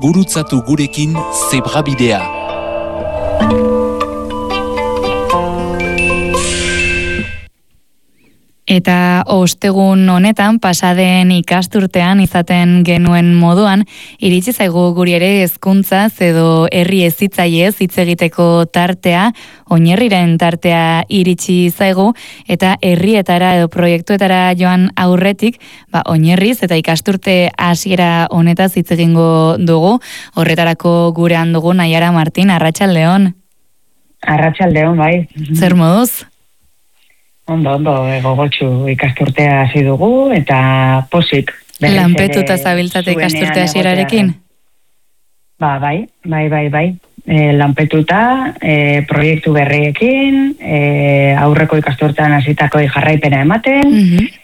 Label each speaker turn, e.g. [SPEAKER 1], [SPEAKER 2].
[SPEAKER 1] gurutzatu gurekin zebrabidea.
[SPEAKER 2] Eta ostegun honetan, pasaden ikasturtean izaten genuen moduan, iritsi zaigu guri ere hezkuntzaz edo herri hezitzaiez hitz egiteko tartea, oinarriren tartea iritsi zaigu, eta herrietara edo proiektuetara joan aurretik, oinarriz eta ikasturte hasiera honetaz hitz egingo dugu. Horretarako gurean dugu Naiara Martin, arratsaldeon.
[SPEAKER 3] Arratsaldeon, bai.
[SPEAKER 2] Zer moduz?
[SPEAKER 3] Ondo, gogotsu ikasturtea hasi dugu, eta posik.
[SPEAKER 2] Lanpetuta zabiltzate ikasturte hasierarekin?
[SPEAKER 3] Bai. Lanpetuta, proiektu berriekin, aurreko ikasturtean hasitako jarraipena ematen,